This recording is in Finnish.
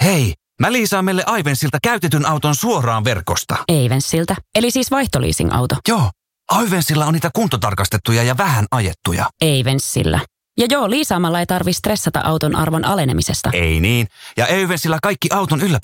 Hei, mä liisaan meille Aivensilta käytetyn auton suoraan verkosta. Aivensilta, eli siis vaihtoliising-auto. Joo, Aivensilla on niitä kuntotarkastettuja ja vähän ajettuja. Aivensilla. Ja joo, liisaamalla ei tarvitse stressata auton arvon alenemisesta. Ei niin, ja Aivensilla kaikki auton